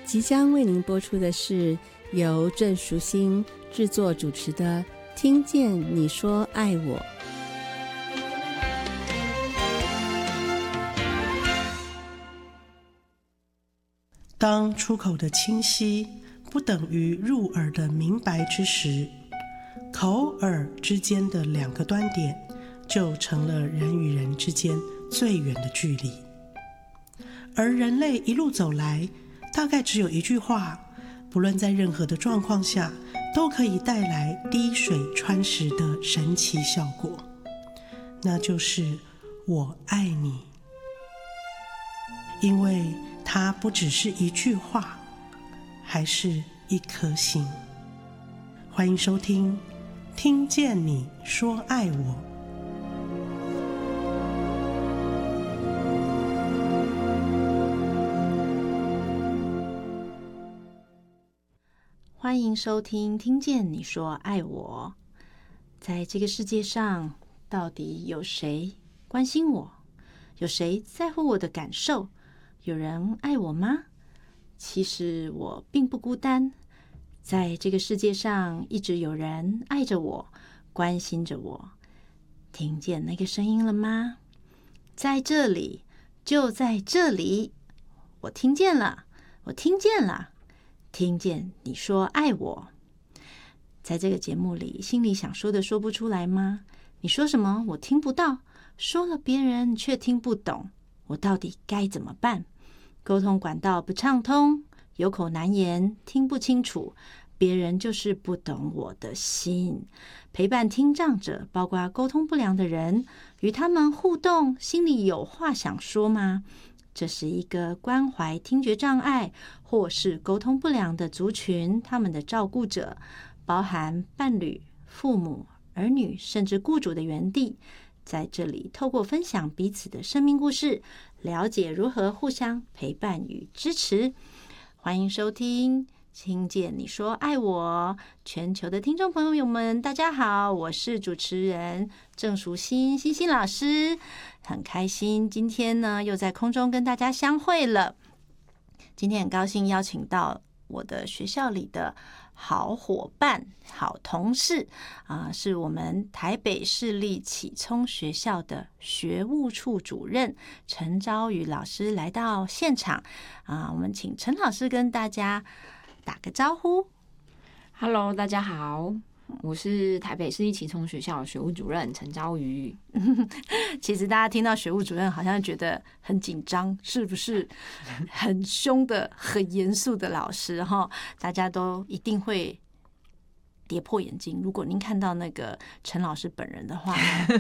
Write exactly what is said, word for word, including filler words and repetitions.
即将为您播出的是由郑淑馨制作主持的《听见你说爱我》。 当出口的清晰不等于入耳的明白之时，口耳之间的两个端点就成了人与人之间最远的距离。而人类一路走来，大概只有一句话，不论在任何的状况下，都可以带来滴水穿石的神奇效果，那就是我爱你。因为它不只是一句话，还是一颗心。欢迎收听听见你说爱我。 欢迎收听听见你说爱我。在这个世界上，到底有谁关心我？有谁在乎我的感受？有人爱我吗？其实我并不孤单，在这个世界上一直有人爱着我，关心着我。听见那个声音了吗？在这里，就在这里，我听见了，我听见了，听见你说爱我。在这个节目里，心里想说的说不出来吗？你说什么我听不到，说了别人却听不懂，我到底该怎么办？沟通管道不畅通，有口难言，听不清楚，别人就是不懂我的心。陪伴听障者，包括沟通不良的人，与他们互动，心里有话想说吗？这是一个关怀听觉障碍或是沟通不良的族群，他们的照顾者，包含伴侣、父母、儿女，甚至雇主的园地，在这里透过分享彼此的生命故事，了解如何互相陪伴与支持。欢迎收听听见你说爱我，全球的听众朋友们大家好，我是主持人郑淑馨馨馨老师，很开心今天呢又在空中跟大家相会了。今天很高兴邀请到我的学校里的好伙伴、好同事啊、呃，是我们台北市立启聪学校的学务处主任陈昭宇老师来到现场啊、呃，我们请陈老师跟大家打个招呼。 Hello， 大家好，我是台北市立启聪学校的学务主任陈昭瑜。 其实大家听到学务主任好像觉得很紧张，是不是很凶的、很严肃的老师哈？大家都一定会跌破眼镜。如果您看到那个陈老师本人的话，